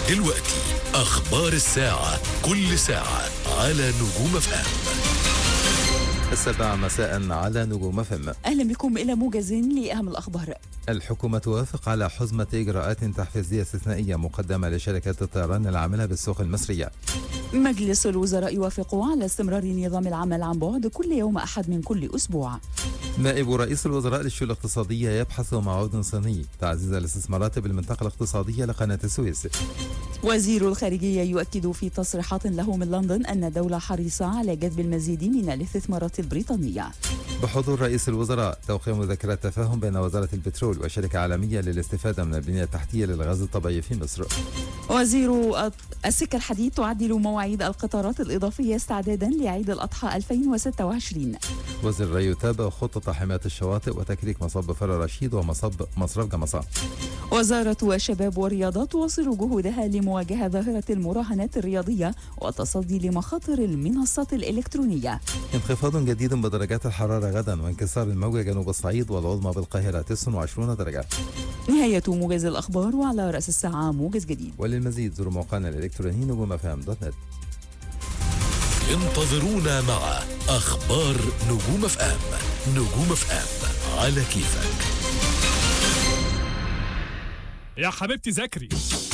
دلوقتي أخبار الساعة، كل ساعة على نجوم FM. 7 مساء على نجوم FM. أهلا بكم إلى موجز لأهم الأخبار. الحكومة توافق على حزمة إجراءات تحفيزية استثنائية مقدمة لشركات الطيران العاملة بالسوق المصرية. مجلس الوزراء يوافق على استمرار نظام العمل عن بعد كل يوم أحد من كل أسبوع. نائب رئيس الوزراء للشؤون الاقتصادية يبحث مع عود صيني تعزيز الاستثمارات بالمنطقة الاقتصادية لقناة السويس. وزير الخارجية يؤكد في تصريحات له من لندن أن الدولة حريصة على جذب المزيد من الاستثمارات البريطانية. بحضور رئيس الوزراء توقيع مذكرة تفاهم بين وزارة البترول وشركة عالمية للاستفادة من البنية التحتية للغاز الطبيعي في مصر. وزير السكة الحديد تعدل مواعيد القطارات الإضافية استعدادا لعيد الأضحى 2026. وزير الري يتابع خطة حماية الشواطئ وتكريك مصب فر رشيد ومصب مصرف جمصة. وزارة الشباب والرياضة تواصل جهودها لمواجهة ظاهرة المراهنات الرياضية والتصدي لمخاطر المنصات الإلكترونية. انخفاض جديد بدرجات الحرارة غدا وانكسار الموجة جنوب الصعيد والعظمى بالقاهرة 29 درجة. نهاية موجز الأخبار، وعلى رأس الساعة موجز جديد. وللمزيد زوروا موقعنا الإلكتروني نجوم.fm.net. انتظرونا مع أخبار نجوم FM. نجوم FM على كيفك. يا حبيبتي ذاكري.